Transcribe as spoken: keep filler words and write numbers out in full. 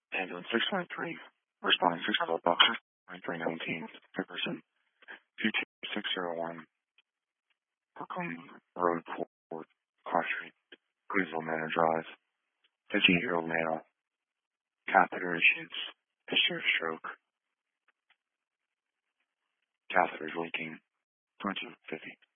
Ambulance six nine three, responding six twelve boxer, nine three nineteen, person, two two six zero one, Brooklyn Road, Fort, Clark Street, Queensville Manor Drive, fifteen-year-old male, catheter issues, history of stroke, catheters leaking, twenty-two fifty.